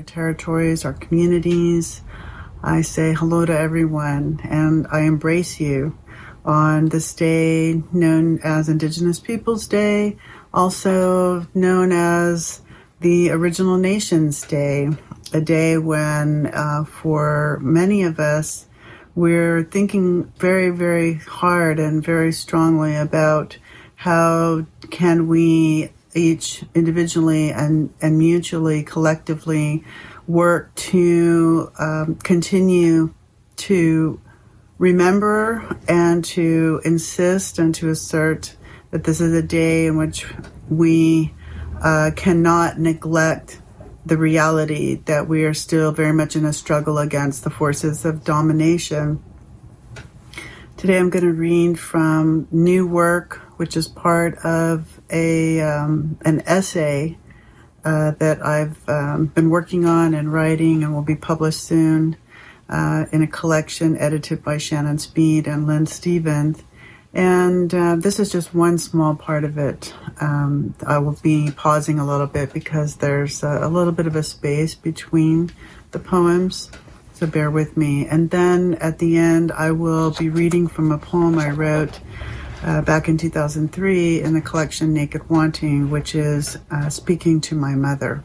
our territories, our communities. I say hello to everyone, and I embrace you on this day known as Indigenous Peoples Day, also known as the Original Nations Day, a day when, for many of us, we're thinking very, very hard and very strongly about how can we each individually and mutually, collectively work to continue to remember and to insist and to assert that this is a day in which we cannot neglect the reality that we are still very much in a struggle against the forces of domination. Today I'm going to read from new work, which is part of an essay that I've been working on and writing and will be published soon in a collection edited by Shannon Speed and Lynn Stevens. And this is just one small part of it. I will be pausing a little bit because there's a little bit of a space between the poems, so bear with me. And then at the end, I will be reading from a poem I wrote back in 2003 in the collection Naked Wanting, which is Speaking to My Mother.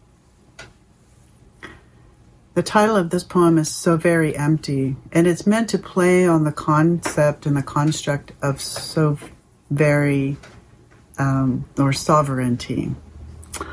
The title of this poem is So Very Empty, and it's meant to play on the concept and the construct of so very, or sovereignty.